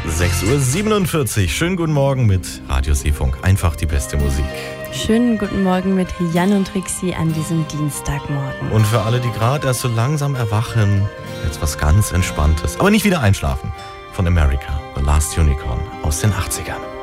6:47 Uhr. Schönen guten Morgen mit Radio Seefunk. Einfach die beste Musik. Schönen guten Morgen mit Jan und Trixi an diesem Dienstagmorgen. Und für alle, die gerade erst so langsam erwachen, jetzt was ganz Entspanntes. Aber nicht wieder einschlafen. Von America, The Last Unicorn aus den 80ern.